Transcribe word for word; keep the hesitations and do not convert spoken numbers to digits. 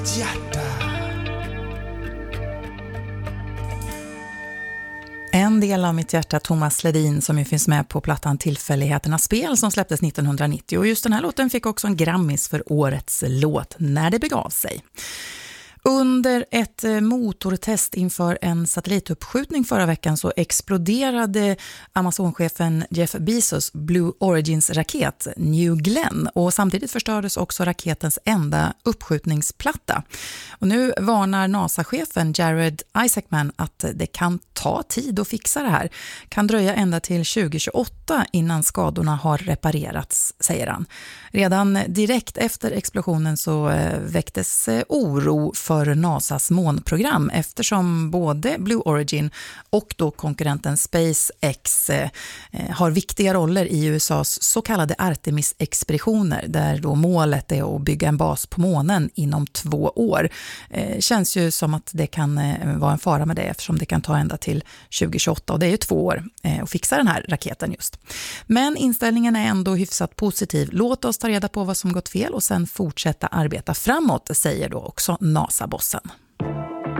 Hjärta. En del av mitt hjärta, Thomas Ledin, som ju finns med på plattan Tillfälligheternas spel som släpptes nittonhundranittio. Och just den här låten fick också en Grammis för årets låt När det begav sig. Under ett motortest inför en satellituppskjutning förra veckan så exploderade Amazon-chefen Jeff Bezos Blue Origins raket New Glenn, och samtidigt förstördes också raketens enda uppskjutningsplatta. Och nu varnar NASA-chefen Jared Isaacman att det kan ta tid att fixa det här. Kan dröja ända till tjugo tjugoåtta innan skadorna har reparerats, säger han. Redan direkt efter explosionen så väcktes oro för för NASAs månprogram, eftersom både Blue Origin och då konkurrenten SpaceX eh, har viktiga roller i U S A:s så kallade Artemis-expeditioner, där då målet är att bygga en bas på månen inom två år. Eh, känns ju som att det kan eh, vara en fara med det, eftersom det kan ta ända till tjugo tjugoåtta, och det är ju två år eh, att fixa den här raketen just. Men inställningen är ändå hyfsat positiv. Låt oss ta reda på vad som gått fel och sen fortsätta arbeta framåt, säger då också NASA-bossen.